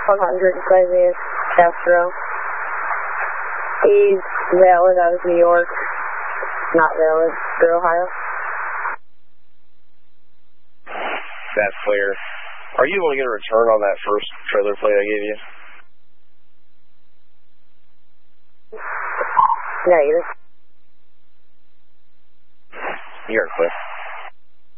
100 Isaiah Castro. He's valid out of New York. Not valid for Ohio. That's clear. Are you able to get a return on that first trailer plate I gave you? Negative. You're clear.